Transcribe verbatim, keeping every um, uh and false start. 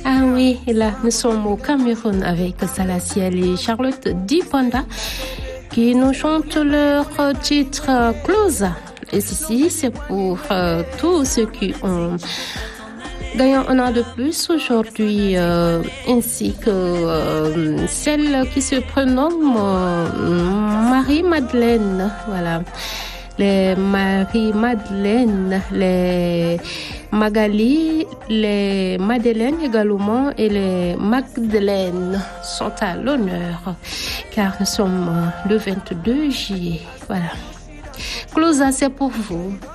Ah oui, et là, nous sommes au Cameroun avec Salaciel et Charlotte Dipanda qui nous chantent leur titre Close. Et ceci, c'est pour euh, tous ceux qui ont gagné un an de plus aujourd'hui, euh, ainsi que euh, celle qui se prénomme euh, Marie-Madeleine. Voilà. Les Marie-Madeleine, les Magali, les Madeleine également et les Magdeleine sont à l'honneur car nous sommes le vingt-deux juillet. Voilà. Closa, c'est pour vous.